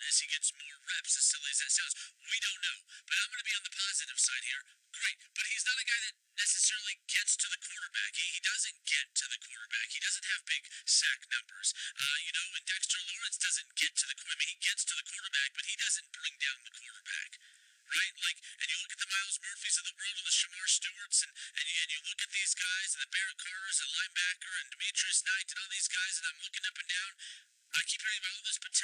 as he gets more reps, as silly as that sounds. We don't know. But I'm going to be on the positive side here. Great. But he's not a guy that necessarily gets to the quarterback. He doesn't get to the quarterback. He doesn't have big sack numbers. And Dexter Lawrence doesn't get to the quarterback. He gets to the quarterback, but he doesn't bring down the quarterback. Right? And you look at the Miles Murphys of the world and the Shamar Stewarts, and you look at these guys, and the Barrett Carters, and linebacker, and Demetrius Knight, and all these guys, and I'm looking up and down. I keep hearing about all this potential.